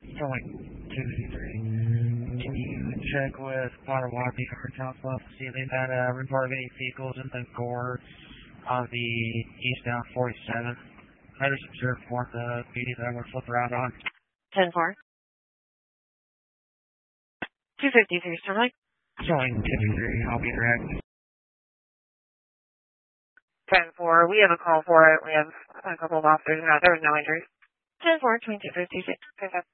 Going 253. Can you check with Potawatomi Cartel Club to see if they've had a report of any vehicles in the gore on the eastbound 47? I just observed one of the PD that I'm going to flip around on. 10-4. 253, Starlight. Going 253, I'll be direct. 10-4, we have a call for it. We have a couple of officers out. There was no injuries. 10-4, 2256.